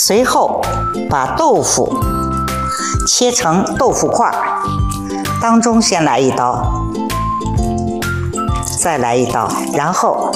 随后把豆腐切成豆腐块，当中先来一刀，再来一刀，然后